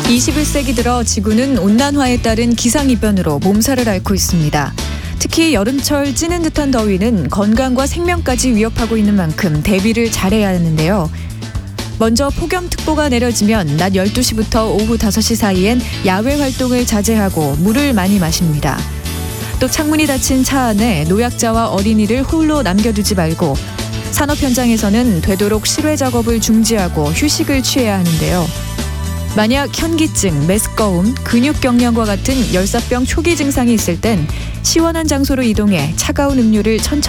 21세기 들어 지구는 온난화에 따른 기상이변으로 몸살을 앓고 있습니다. 특히 여름철 찌는 듯한 더위는 건강과 생명까지 위협하고 있는 만큼 대비를 잘해야 하는데요. 먼저 폭염특보가 내려지면 낮 12시부터 오후 5시 사이엔 야외 활동을 자제하고 물을 많이 마십니다. 또 창문이 닫힌 차 안에 노약자와 어린이를 홀로 남겨두지 말고 산업 현장에서는 되도록 실외 작업을 중지하고 휴식을 취해야 하는데요. 만약 현기증, 메스꺼움, 근육경련과 같은 열사병 초기 증상이 있을 땐 시원한 장소로 이동해 차가운 음료를 천천히